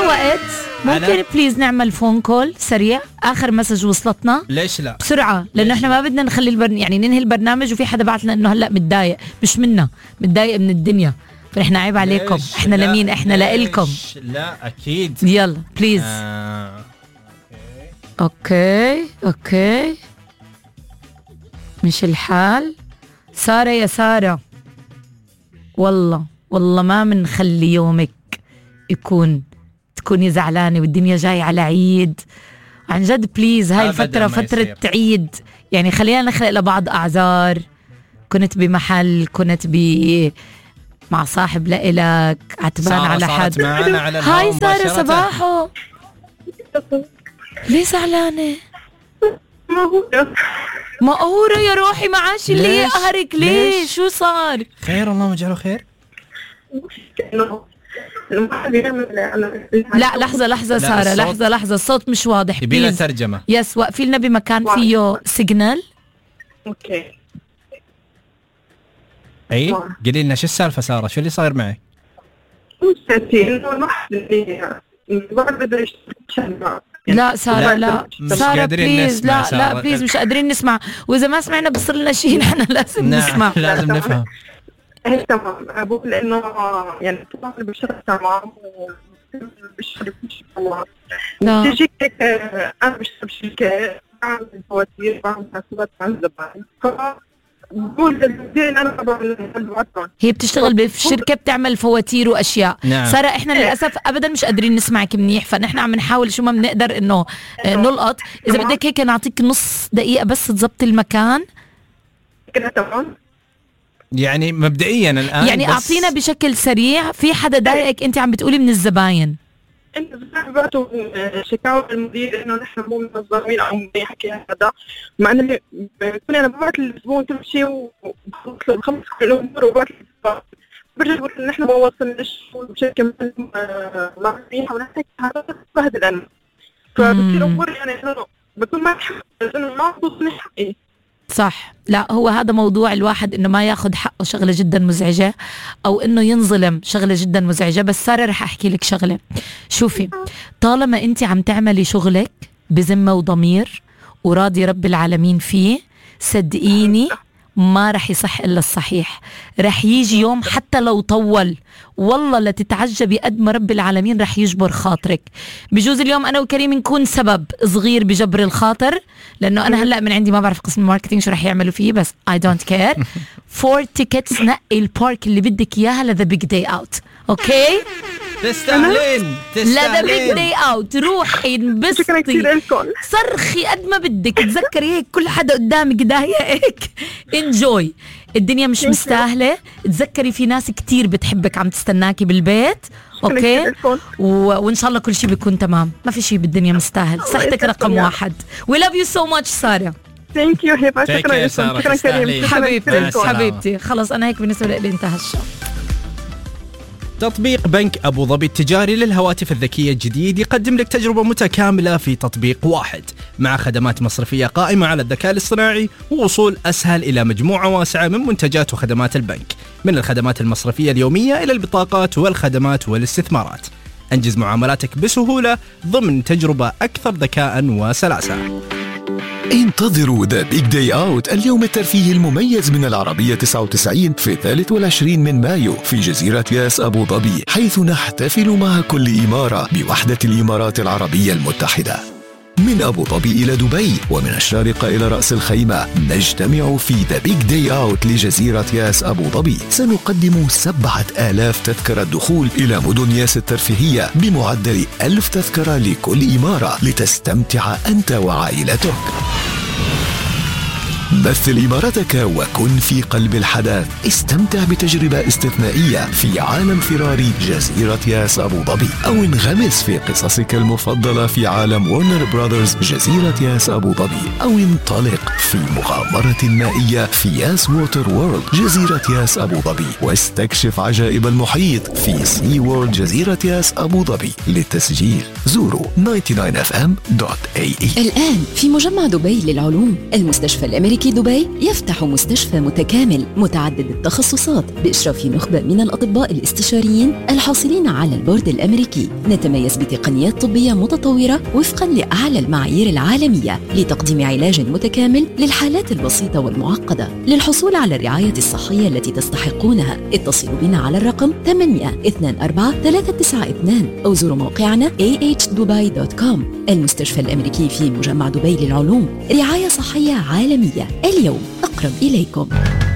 وقت ممكن بليز نعمل فون كول سريع؟ آخر مسج وصلتنا. ليش لا؟ بسرعة، لأنه إحنا ما بدنا نخلي يعني ننهي البرنامج وفي حدا بعت لنا إنه هلأ متضايق، مش منا، متضايق من الدنيا، فإحنا عيب عليكم. إحنا لمين؟ إحنا لإلكم. لا أكيد. يلا بليز. أوكي مش الحال. سارة يا سارة، والله ما منخلي يومك تكوني زعلانة والدنيا جاي على عيد. عن جد بليز، هاي الفترة فترة عيد، يعني خلينا نخلق لبعض أعذار. كنت بمحل، كنت مع صاحب لإلك، عتبان على حد. هاي سارة صباحو، ليه زعلانة؟ مقهورة يا روحي، معاش اللي يقهرك ليه؟ شو صار؟ خير، الله مجعله خير. لا لحظة سارة، لحظة الصوت مش واضح، يبينا ترجمة. يس، وقفي لنا بمكان فيه سيجنال. اوكي. اي قولي لنا شو السالفة سارة، شو اللي صاير معك؟ لا سارة، لا سارة بليز، لا بليز، مش قادرين نسمع، وإذا ما سمعنا بصير لنا شيء نحن لازم نسمع. لازم نفهم. ايه تمام. بقول انه يعني طبعا بشرب تمام وبشرب الله تيجي هيك. انا بشرب شيكات، بعمل فواتير، بعمل حسابات عن زبائن، بقول زين انا بعمل. هي بتشتغل بشركة بتعمل فواتير واشياء. سارة احنا للاسف ابدا مش قادرين نسمعك منيح، فنحن عم نحاول شو ما بنقدر انه نلقط. اذا بدك هيك نعطيك نص دقيقة بس تزبط المكان كده. تمام. يعني مبدئيا الآن يعني أعطينا بشكل سريع. في حدا ضايقك أنت عم بتقولي من الزباين؟ إنه بعتوا شكاوى المدير إنه نحن مو منظمين أو يحكي هذا، مع إنه بكون أنا ببعت الزبون كل شيء وبخلص له 5 الأمور وببعت له، برجع بقول إن نحن ما وصلناش بشركة ما منيحة ونحكي هذا بهدل أنا. فبتصير أمور يعني إنه بكون ما إنه ما توصلني حقي. صح. لا هو هذا موضوع الواحد انه ما ياخد حقه شغلة جدا مزعجة، او انه ينظلم شغلة جدا مزعجة. بس سارة رح احكي لك شغلة. شوفي، طالما انت عم تعملي شغلك بذمة وضمير وراضي رب العالمين فيه، صدقيني ما رح يصح إلا الصحيح. رح يجي يوم حتى لو طول، والله لا تتعجبي قد ما رب العالمين رح يجبر خاطرك. بجوز اليوم أنا وكريم نكون سبب صغير بجبر الخاطر، لأنه أنا هلأ من عندي ما بعرف قسم الماركتينج شو رح يعملوا فيه، بس I don't care. 4 tickets نقي البارك اللي بدك إياها لذا بيج داي أوت. أوكي؟ تستاهلين لذا بيج داي أوت. روحي انبسطي، صرخي قد ما بدك، تذكري هيك كل حدا قدامك ضايقك، انجوي. الدنيا مش مستاهلة. تذكري في ناس كتير بتحبك عم تستناكي بالبيت. اوكي، وان شاء الله كل شيء بيكون تمام. ما في شيء بالدنيا مستاهل. صحتك رقم 1. We love you so much سارة. Thank you هبة. شكرا كريم. حبيبتي خلص أنا هيك بالنسبة لي انتهى الشغل. تطبيق بنك أبو ظبي التجاري للهواتف الذكية الجديد يقدم لك تجربة متكاملة في تطبيق واحد، مع خدمات مصرفية قائمة على الذكاء الاصطناعي ووصول أسهل إلى مجموعة واسعة من منتجات وخدمات البنك، من الخدمات المصرفية اليومية إلى البطاقات والخدمات والاستثمارات. أنجز معاملاتك بسهولة ضمن تجربة أكثر ذكاء وسلاسة. انتظروا ذا بيج داي اوت، اليوم الترفيهي المميز من العربية 99 في 23 من مايو في جزيرة ياس أبو ظبي، حيث نحتفل مع كل إمارة بوحدة الإمارات العربية المتحدة. من أبو ظبي إلى دبي ومن الشارقة إلى رأس الخيمة نجتمع في ذا بيج داي أوت لجزيرة ياس أبو ظبي. سنقدم 7000 تذكرة دخول إلى مدن ياس الترفيهية بمعدل 1000 تذكرة لكل إمارة لتستمتع أنت وعائلتك. مثل إمارتك وكن في قلب الحدث. استمتع بتجربة استثنائية في عالم فراري جزيرة ياس أبو ظبي، أو انغمس في قصصك المفضلة في عالم وورنر براذرز جزيرة ياس أبو ظبي، أو انطلق في مغامرة مائية في ياس ووتر وورلد جزيرة ياس أبو ظبي، واستكشف عجائب المحيط في سي وورلد جزيرة ياس أبو ظبي. للتسجيل زوروا 99fm.ae. الآن في مجمع دبي للعلوم، المستشفى الأمريكي الأمريكي دبي يفتح مستشفى متكامل متعدد التخصصات بإشراف نخبة من الأطباء الاستشاريين الحاصلين على البورد الأمريكي. نتميز بتقنيات طبية متطورة وفقا لأعلى المعايير العالمية لتقديم علاج متكامل للحالات البسيطة والمعقدة. للحصول على الرعاية الصحية التي تستحقونها اتصلوا بنا على الرقم 824-392 أو زوروا موقعنا ahdubai.com. المستشفى الأمريكي في مجمع دبي للعلوم، رعاية صحية عالمية اليوم أقرب إليكم.